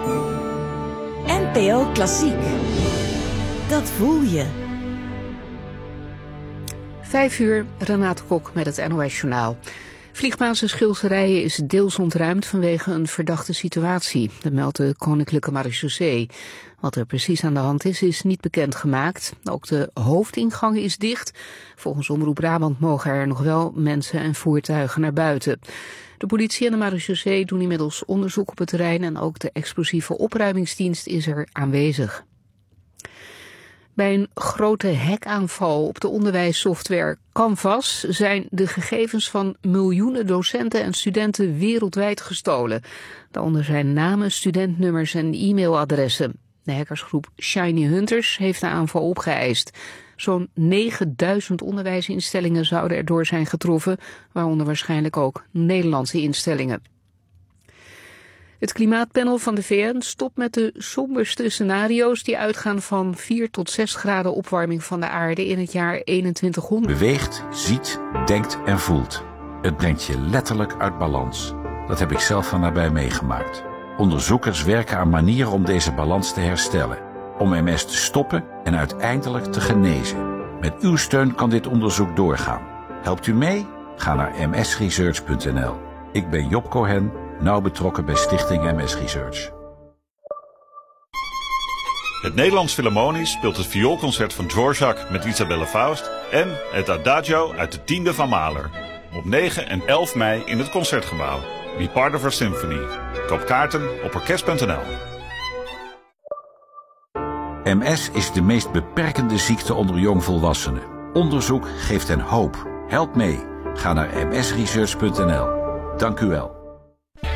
NPO Klassiek. Dat voel je. 5:00, Renate Kok met het NOS Journaal. Vliegbasis Schilterijen is deels ontruimd vanwege een verdachte situatie. Dat meldt de Koninklijke Marechaussee. Wat er precies aan de hand is niet bekendgemaakt. Ook de hoofdingang is dicht. Volgens Omroep Brabant mogen er nog wel mensen en voertuigen naar buiten. De politie en de Marechaussee doen inmiddels onderzoek op het terrein en ook de explosieve opruimingsdienst is er aanwezig. Bij een grote hackaanval op de onderwijssoftware Canvas zijn de gegevens van miljoenen docenten en studenten wereldwijd gestolen. Daaronder zijn namen, studentnummers en e-mailadressen. De hackersgroep Shiny Hunters heeft de aanval opgeëist. Zo'n 9000 onderwijsinstellingen zouden erdoor zijn getroffen, waaronder waarschijnlijk ook Nederlandse instellingen. Het klimaatpanel van de VN stopt met de somberste scenario's die uitgaan van 4 tot 6 graden opwarming van de aarde in het jaar 2100. Beweegt, ziet, denkt en voelt. Het brengt je letterlijk uit balans. Dat heb ik zelf van nabij meegemaakt. Onderzoekers werken aan manieren om deze balans te herstellen. Om MS te stoppen en uiteindelijk te genezen. Met uw steun kan dit onderzoek doorgaan. Helpt u mee? Ga naar msresearch.nl. Ik ben Job Cohen, nauw betrokken bij Stichting MS Research. Het Nederlands Philharmonisch speelt het vioolconcert van Dvorak met Isabelle Faust en het Adagio uit de 10e van Mahler. Op 9 en 11 mei in het Concertgebouw. Be part of our symphony. Koop kaarten op orkest.nl. MS is de meest beperkende ziekte onder jongvolwassenen. Onderzoek geeft hen hoop. Help mee. Ga naar msresearch.nl. Dank u wel.